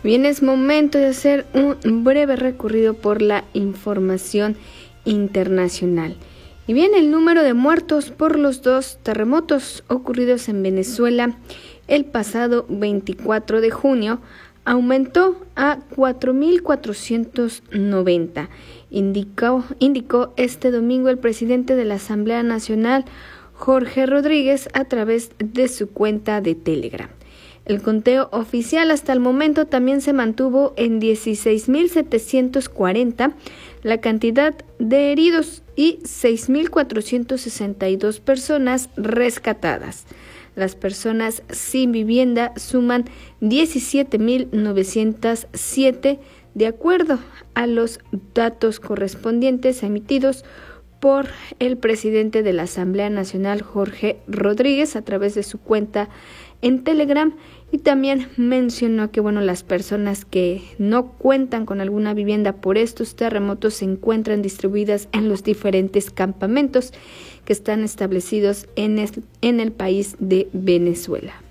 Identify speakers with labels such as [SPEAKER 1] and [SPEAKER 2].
[SPEAKER 1] Bien, es momento de hacer un breve recorrido por la información internacional. Y bien, el número de muertos por los 2 terremotos ocurridos en Venezuela el pasado 24 de junio aumentó a 4.490, indicó este domingo el presidente de la Asamblea Nacional, Jorge Rodríguez, a través de su cuenta de Telegram. El conteo oficial hasta el momento también se mantuvo en 16.740, la cantidad de heridos y 6.462 personas rescatadas. Las personas sin vivienda suman 17.907, de acuerdo a los datos correspondientes emitidos por el presidente de la Asamblea Nacional, Jorge Rodríguez, a través de su cuenta en Telegram, y también mencionó que las personas que no cuentan con alguna vivienda por estos terremotos se encuentran distribuidas en los diferentes campamentos que están establecidos en el país de Venezuela.